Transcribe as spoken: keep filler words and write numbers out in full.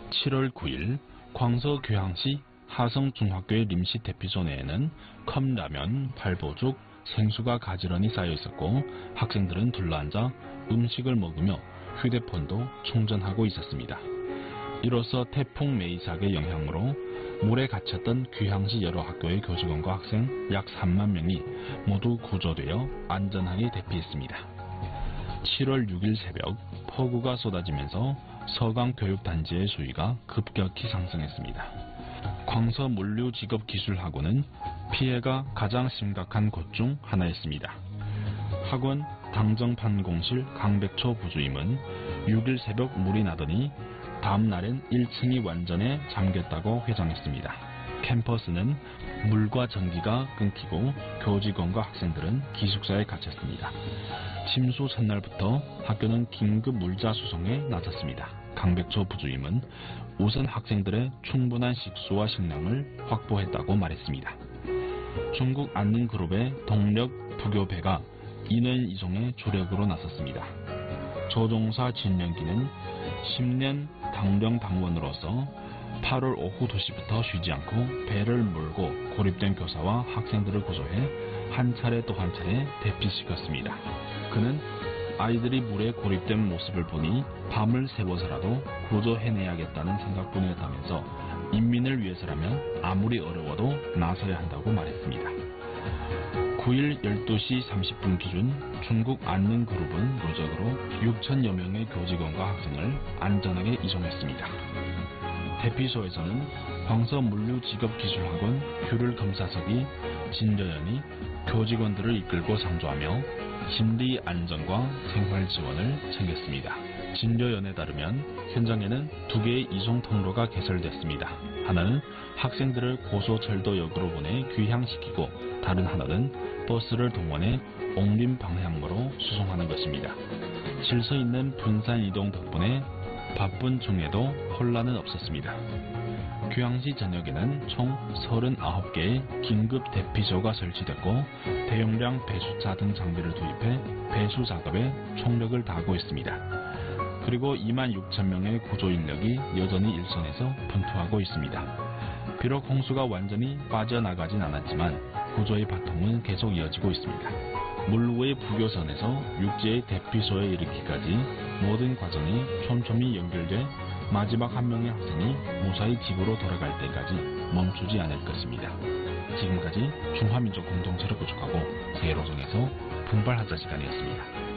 칠월 구일 광서 교양시 하성중학교의 임시 대피소 내에는 컵라면, 발보죽, 생수가 가지런히 쌓여 있었고 학생들은 둘러앉아 음식을 먹으며 휴대폰도 충전하고 있었습니다. 이로써 태풍 메이삭의 영향으로 물에 갇혔던 귀향시 여러 학교의 교직원과 학생 약 삼만 명이 모두 구조되어 안전하게 대피했습니다. 칠월 육일 새벽 폭우가 쏟아지면서 서강교육단지의 수위가 급격히 상승했습니다. 광서물류직업기술학원은 피해가 가장 심각한 곳 중 하나였습니다. 학원 당정판공실 강백초 부주임은 육일 새벽 물이 나더니 다음 날엔 일 층이 완전에 잠겼다고 회장했습니다. 캠퍼스는 물과 전기가 끊기고 교직원과 학생들은 기숙사에 갇혔습니다. 침수 첫날부터 학교는 긴급 물자 수송에 나섰습니다. 강백초 부주임은 우선 학생들의 충분한 식수와 식량을 확보했다고 말했습니다. 중국 안능그룹의 동력 부교배가 인원 이송에 조력으로 나섰습니다. 조종사 진명기는 십 년 당병 당원으로서 팔월 오후 두 시부터 쉬지 않고 배를 몰고 고립된 교사와 학생들을 구조해 한 차례 또 한 차례 대피시켰습니다. 그는 아이들이 물에 고립된 모습을 보니 밤을 새워서라도 구조해내야겠다는 생각뿐이었다면서 인민을 위해서라면 아무리 어려워도 나서야 한다고 말했습니다. 구일 열두 시 삼십 분 기준 중국 안능그룹은 누적으로 육천여 명의 교직원과 학생을 안전하게 이송했습니다. 대피소에서는 광서물류직업기술학원 귤을 검사석이 진저연이 교직원들을 이끌고 상주하며 심리 안전과 생활 지원을 챙겼습니다. 진저연에 따르면 현장에는 두 개의 이송 통로가 개설됐습니다. 하나는 학생들을 고소철도역으로 보내 귀향시키고 다른 하나는 버스를 동원해 옥림 방향으로 수송하는 것입니다. 질서 있는 분산 이동 덕분에 바쁜 중에도 혼란은 없었습니다. 귀향시 전역에는 총 서른아홉 개의 긴급 대피소가 설치됐고 대용량 배수차 등 장비를 투입해 배수 작업에 총력을 다하고 있습니다. 그리고 이만 육천 명의 구조 인력이 여전히 일선에서 분투하고 있습니다. 비록 홍수가 완전히 빠져나가진 않았지만 구조의 바통은 계속 이어지고 있습니다. 물로의 부교선에서 육지의 대피소에 이르기까지 모든 과정이 촘촘히 연결돼 마지막 한 명의 학생이 무사히 집으로 돌아갈 때까지 멈추지 않을 것입니다. 지금까지 중화민족 공동체를 구축하고 세계로정에서 분발하자 시간이었습니다.